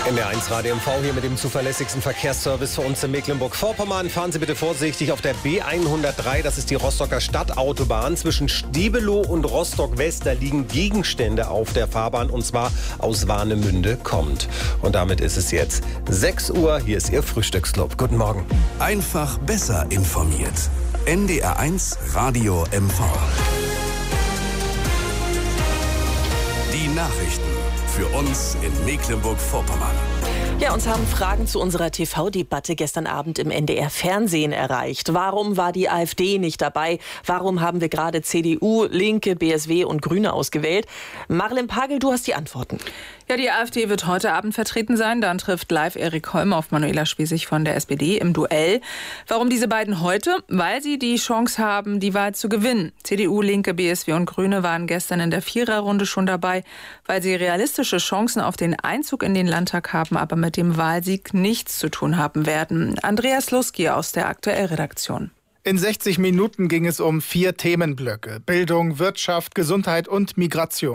NDR1 Radio MV hier mit dem zuverlässigsten Verkehrsservice für uns in Mecklenburg-Vorpommern. Fahren Sie bitte vorsichtig auf der B103, das ist die Rostocker Stadtautobahn. Zwischen Stiebelow und Rostock-West, da liegen Gegenstände auf der Fahrbahn, und zwar aus Warnemünde kommt. Und damit ist es jetzt 6 Uhr, hier ist Ihr Frühstücksclub. Guten Morgen. Einfach besser informiert. NDR1 Radio MV. Die Nachrichten für uns in Mecklenburg-Vorpommern. Ja, uns haben Fragen zu unserer TV-Debatte gestern Abend im NDR-Fernsehen erreicht. Warum war die AfD nicht dabei? Warum haben wir gerade CDU, Linke, BSW und Grüne ausgewählt? Marlen Pagel, du hast die Antworten. Ja, die AfD wird heute Abend vertreten sein. Dann trifft live Erik Holm auf Manuela Schwesig von der SPD im Duell. Warum diese beiden heute? Weil sie die Chance haben, die Wahl zu gewinnen. CDU, Linke, BSW und Grüne waren gestern in der Viererrunde schon dabei, weil sie realistische Chancen auf den Einzug in den Landtag haben, aber mit dem Wahlsieg nichts zu tun haben werden. Andreas Luski aus der Aktuell-Redaktion. In 60 Minuten ging es um 4 Themenblöcke: Bildung, Wirtschaft, Gesundheit und Migration.